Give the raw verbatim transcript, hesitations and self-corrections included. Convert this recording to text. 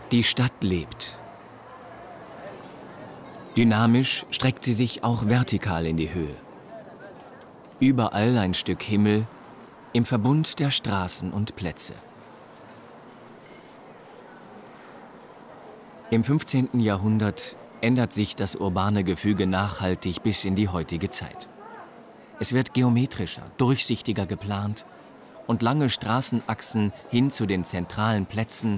Die Stadt lebt. Dynamisch streckt sie sich auch vertikal in die Höhe. Überall ein Stück Himmel im Verbund der Straßen und Plätze. Im fünfzehnten Jahrhundert ändert sich das urbane Gefüge nachhaltig bis in die heutige Zeit. Es wird geometrischer, durchsichtiger geplant und lange Straßenachsen hin zu den zentralen Plätzen